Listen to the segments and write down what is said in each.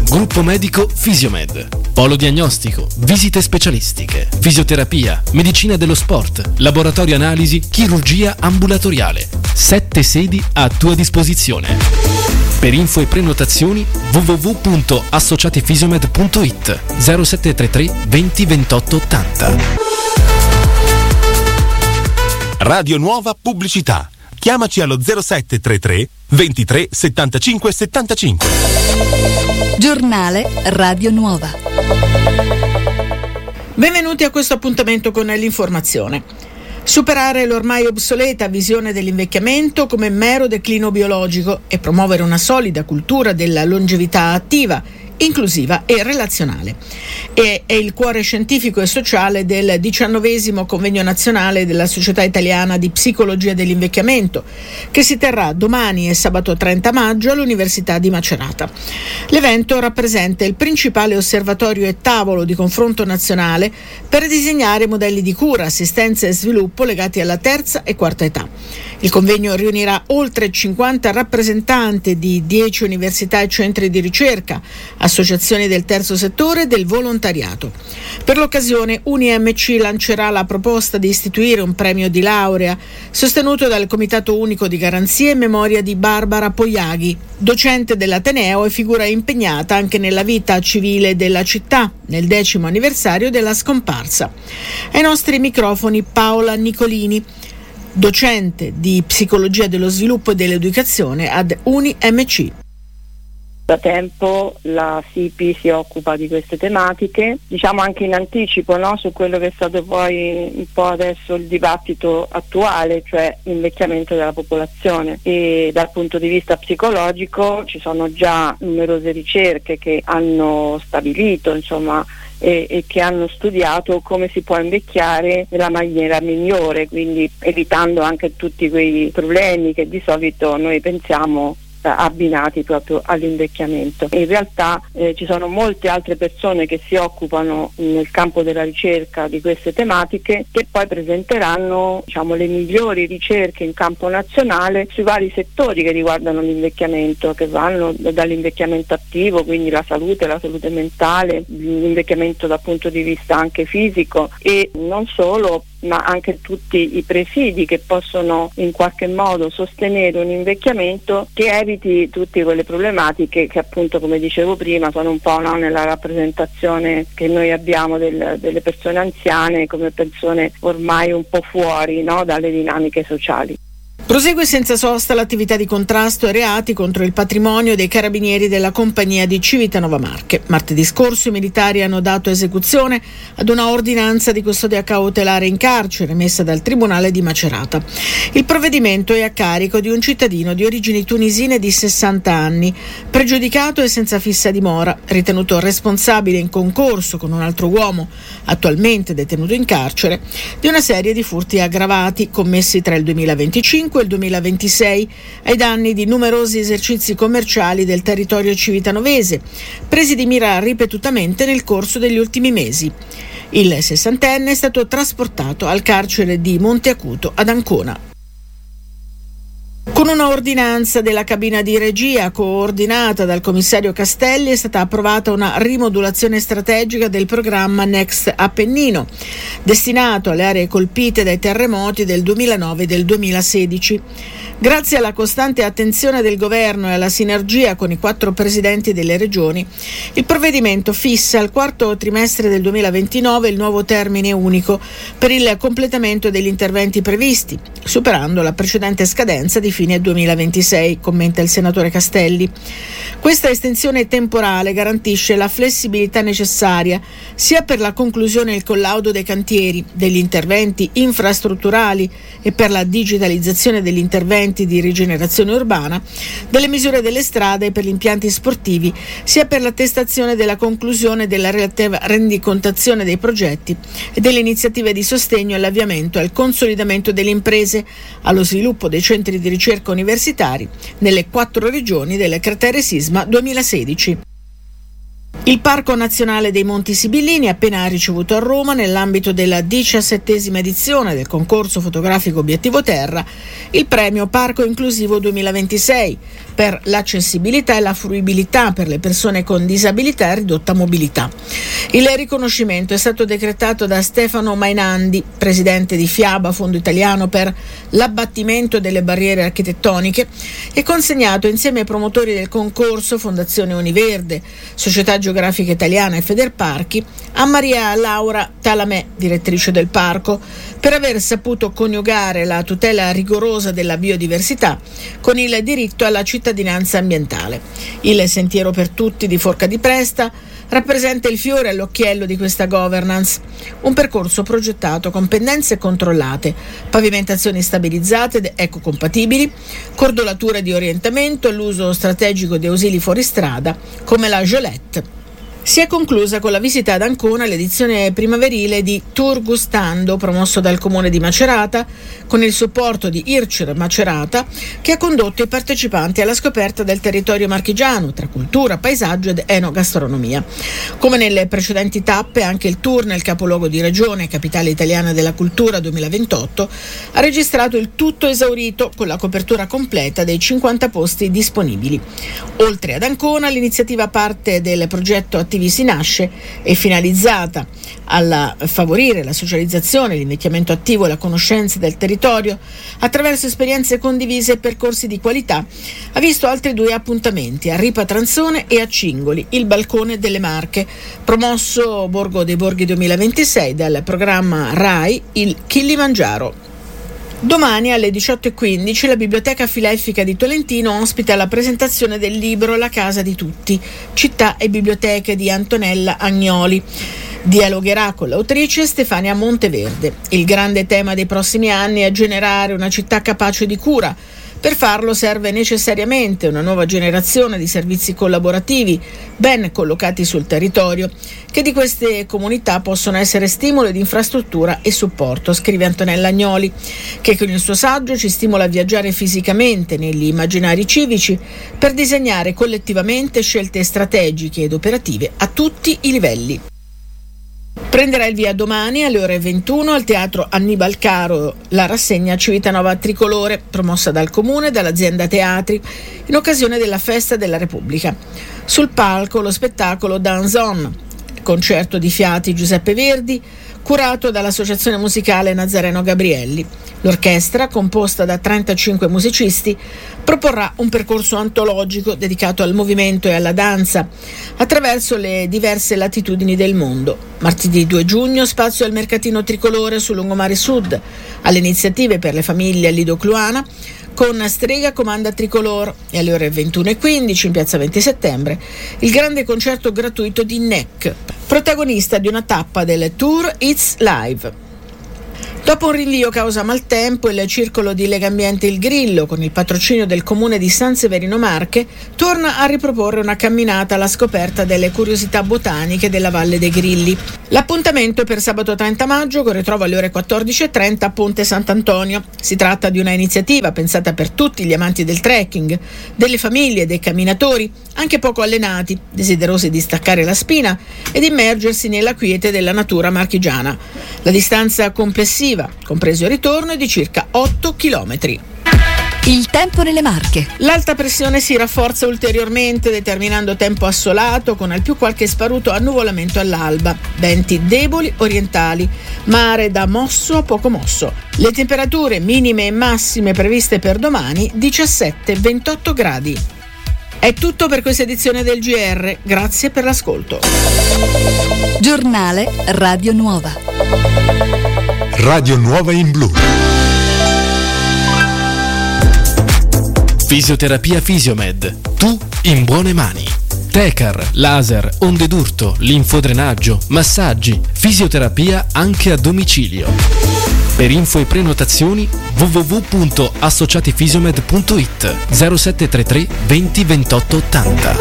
Gruppo medico Fisiomed. Polo diagnostico, visite specialistiche, fisioterapia, medicina dello sport, laboratorio analisi, chirurgia ambulatoriale. 7 sedi a tua disposizione. Per info e prenotazioni www.associatifisiomed.it 0733 20 28 80. Radio Nuova Pubblicità. Chiamaci allo 0733 23 75 75. Giornale Radio Nuova. Benvenuti a questo appuntamento con l'informazione. Superare l'ormai obsoleta visione dell'invecchiamento come mero declino biologico e promuovere una solida cultura della longevità attiva, inclusiva e relazionale. È il cuore scientifico e sociale del 19° Convegno Nazionale della Società Italiana di Psicologia dell'Invecchiamento, che si terrà domani e sabato 30 maggio all'Università di Macerata. L'evento rappresenta il principale osservatorio e tavolo di confronto nazionale per disegnare modelli di cura, assistenza e sviluppo legati alla terza e quarta età. Il convegno riunirà oltre 50 rappresentanti di 10 università e centri di ricerca, associazioni del terzo settore e del volontariato. Per l'occasione UniMC lancerà la proposta di istituire un premio di laurea sostenuto dal Comitato Unico di Garanzia in memoria di Barbara Poiaghi, docente dell'Ateneo e figura impegnata anche nella vita civile della città nel 10° anniversario della scomparsa. Ai nostri microfoni Paola Nicolini, docente di psicologia dello sviluppo e dell'educazione ad UniMC. Da tempo la SIPI si occupa di queste tematiche, diciamo anche in anticipo, no? Su quello che è stato poi un po' adesso il dibattito attuale, cioè l'invecchiamento della popolazione, e dal punto di vista psicologico ci sono già numerose ricerche che hanno stabilito, insomma, e che hanno studiato come si può invecchiare nella maniera migliore, quindi evitando anche tutti quei problemi che di solito noi pensiamo abbinati proprio all'invecchiamento. In realtà ci sono molte altre persone che si occupano nel campo della ricerca di queste tematiche, che poi presenteranno, diciamo, le migliori ricerche in campo nazionale sui vari settori che riguardano l'invecchiamento, che vanno dall'invecchiamento attivo, quindi la salute mentale, l'invecchiamento dal punto di vista anche fisico e non solo, ma anche tutti i presidi che possono in qualche modo sostenere un invecchiamento che eviti tutte quelle problematiche che appunto, come dicevo prima, sono un po', no, nella rappresentazione che noi abbiamo delle persone anziane come persone ormai un po' fuori, no, dalle dinamiche sociali. Prosegue senza sosta l'attività di contrasto ai reati contro il patrimonio dei carabinieri della compagnia di Civitanova Marche. Martedì scorso i militari hanno dato esecuzione ad una ordinanza di custodia cautelare in carcere emessa dal Tribunale di Macerata. Il provvedimento è a carico di un cittadino di origini tunisine di 60 anni, pregiudicato e senza fissa dimora, ritenuto responsabile in concorso con un altro uomo, attualmente detenuto in carcere, di una serie di furti aggravati commessi tra il 2025 e il 2026 ai danni di numerosi esercizi commerciali del territorio civitanovese, presi di mira ripetutamente nel corso degli ultimi mesi. Il 60enne è stato trasportato al carcere di Monte Acuto ad Ancona. Con una ordinanza della cabina di regia coordinata dal commissario Castelli è stata approvata una rimodulazione strategica del programma Next Appennino, destinato alle aree colpite dai terremoti del 2009 e del 2016. Grazie alla costante attenzione del governo e alla sinergia con i 4 presidenti delle regioni, il provvedimento fissa al quarto trimestre del 2029 il nuovo termine unico per il completamento degli interventi previsti, superando la precedente scadenza di fine 2026, commenta il senatore Castelli. Questa estensione temporale garantisce la flessibilità necessaria sia per la conclusione e il collaudo dei cantieri, degli interventi infrastrutturali e per la digitalizzazione degli interventi di rigenerazione urbana, delle misure delle strade e per gli impianti sportivi, sia per l'attestazione della conclusione della relativa rendicontazione dei progetti e delle iniziative di sostegno all'avviamento e al consolidamento delle imprese, allo sviluppo dei centri di ricerca universitari nelle 4 regioni del cratere sisma 2016. Il Parco Nazionale dei Monti Sibillini ha appena ricevuto a Roma, nell'ambito della 17ª edizione del concorso fotografico Obiettivo Terra, il premio Parco Inclusivo 2026 per l'accessibilità e la fruibilità per le persone con disabilità e ridotta mobilità. Il riconoscimento è stato decretato da Stefano Mainandi, presidente di FIABA, Fondo Italiano per l'abbattimento delle barriere architettoniche, e consegnato insieme ai promotori del concorso, Fondazione Univerde, Società Geografica Italiana e Federparchi, a Maria Laura Talamè, direttrice del parco, per aver saputo coniugare la tutela rigorosa della biodiversità con il diritto alla cittadinanza ambientale. Il Sentiero per Tutti di Forca di Presta rappresenta il fiore all'occhiello di questa governance, un percorso progettato con pendenze controllate, pavimentazioni stabilizzate ed ecocompatibili, cordolature di orientamento, l'uso strategico di ausili fuoristrada come la Jolette. Si è conclusa con la visita ad Ancona l'edizione primaverile di Tour Gustando, promosso dal comune di Macerata, con il supporto di IRCER Macerata, che ha condotto i partecipanti alla scoperta del territorio marchigiano tra cultura, paesaggio ed enogastronomia. Come nelle precedenti tappe, anche il tour nel capoluogo di regione, capitale italiana della cultura 2028, ha registrato il tutto esaurito con la copertura completa dei 50 posti disponibili. Oltre ad Ancona, l'iniziativa parte del progetto Attivi si nasce è finalizzata a favorire la socializzazione, l'invecchiamento attivo e la conoscenza del territorio attraverso esperienze condivise e percorsi di qualità. Ha visto altri 2 appuntamenti a Ripa Tranzone e a Cingoli, il Balcone delle Marche, promosso Borgo dei Borghi 2026 dal programma RAI, il Kilimangiaro. Domani alle 18:15 la Biblioteca Filetfica di Tolentino ospita la presentazione del libro La casa di tutti, città e biblioteche di Antonella Agnoli. Dialogherà con l'autrice Stefania Monteverde. Il grande tema dei prossimi anni è generare una città capace di cura. Per farlo serve necessariamente una nuova generazione di servizi collaborativi ben collocati sul territorio, che di queste comunità possono essere stimolo di infrastruttura e supporto, scrive Antonella Agnoli, che con il suo saggio ci stimola a viaggiare fisicamente negli immaginari civici per disegnare collettivamente scelte strategiche ed operative a tutti i livelli. Prenderà il via domani alle ore 21 al Teatro Annibal Caro la rassegna Civitanova Tricolore, promossa dal Comune e dall'azienda Teatri in occasione della Festa della Repubblica. Sul palco lo spettacolo Danzon, concerto di fiati Giuseppe Verdi, curato dall'Associazione Musicale Nazareno Gabrielli. L'orchestra, composta da 35 musicisti, proporrà un percorso antologico dedicato al movimento e alla danza attraverso le diverse latitudini del mondo. Martedì 2 giugno spazio al mercatino tricolore sul lungomare sud, alle iniziative per le famiglie a Lido Cluana con Strega Comanda Tricolor, e alle ore 21:15 in piazza 20 settembre il grande concerto gratuito di NEC, protagonista di una tappa del tour It's Live. Dopo un rinvio causa maltempo, il circolo di Legambiente Il Grillo, con il patrocinio del comune di San Severino Marche, torna a riproporre una camminata alla scoperta delle curiosità botaniche della Valle dei Grilli. L'appuntamento è per sabato 30 maggio, con ritrovo alle ore 14:30 a Ponte Sant'Antonio. Si tratta di una iniziativa pensata per tutti gli amanti del trekking, delle famiglie e dei camminatori, anche poco allenati, desiderosi di staccare la spina ed immergersi nella quiete della natura marchigiana. La distanza complessiva, compreso il ritorno, è di circa 8 chilometri. Il tempo nelle Marche. L'alta pressione si rafforza ulteriormente, determinando tempo assolato con al più qualche sparuto annuvolamento all'alba, venti deboli orientali, mare da mosso a poco mosso. Le temperature minime e massime previste per domani 17-28 gradi. È tutto per questa edizione del GR, grazie per l'ascolto. Giornale Radio Nuova. Radio Nuova in blu. Fisioterapia Fisiomed. Tu in buone mani. Tecar, laser, onde d'urto, linfodrenaggio, massaggi, fisioterapia anche a domicilio. Per info e prenotazioni www.associatifisiomed.it 0733 20 28 80.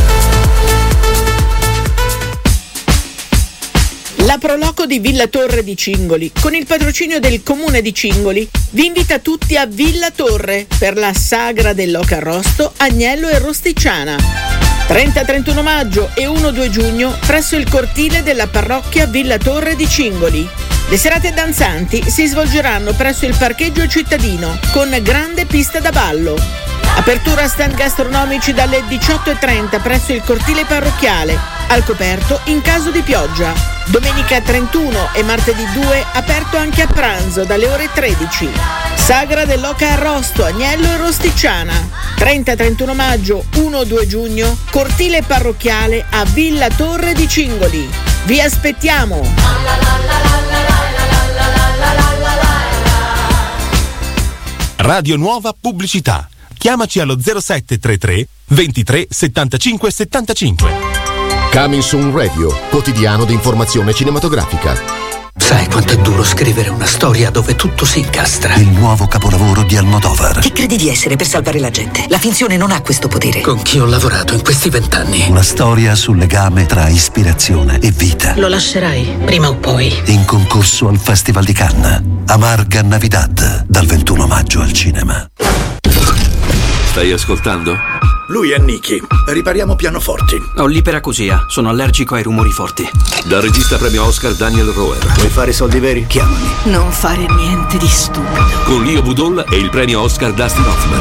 La Proloco di Villa Torre di Cingoli, con il patrocinio del Comune di Cingoli, vi invita tutti a Villa Torre per la sagra dell'oca arrosto, agnello e rosticciana. 30-31 maggio e 1-2 giugno presso il cortile della parrocchia Villa Torre di Cingoli. Le serate danzanti si svolgeranno presso il parcheggio cittadino con grande pista da ballo. Apertura stand gastronomici dalle 18:30 presso il cortile parrocchiale, al coperto in caso di pioggia. Domenica 31 e martedì 2 aperto anche a pranzo dalle ore 13. Sagra dell'Oca Arrosto, Agnello e Rosticciana. 30-31 maggio, 1-2 giugno, cortile parrocchiale a Villa Torre di Cingoli. Vi aspettiamo! Radio Nuova Pubblicità. Chiamaci allo 0733 23 75 75. Coming Soon Radio, quotidiano di informazione cinematografica. Sai quanto è duro scrivere una storia dove tutto si incastra? Il nuovo capolavoro di Almodovar. Che credi di essere per salvare la gente? La finzione non ha questo potere. Con chi ho lavorato in questi 20 anni? Una storia sul legame tra ispirazione e vita. Lo lascerai, prima o poi. In concorso al Festival di Cannes. Amarga Navidad, dal 21 maggio al cinema. Stai ascoltando? Lui è Nicky. Ripariamo pianoforti. Ho l'iperacusia. Sono allergico ai rumori forti. Dal regista premio Oscar Daniel Roher. Vuoi fare soldi veri? Chiamami. Non fare niente di stupido. Con Leo Budol e il premio Oscar Dustin Hoffman.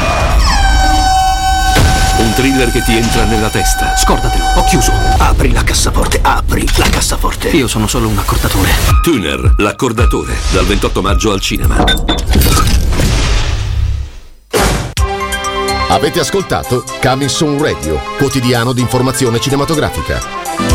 Un thriller che ti entra nella testa. Scordatelo, ho chiuso. Apri la cassaforte, apri la cassaforte. Io sono solo un accordatore. Tuner, l'accordatore. Dal 28 maggio al cinema. Avete ascoltato Coming Soon Radio, quotidiano di informazione cinematografica.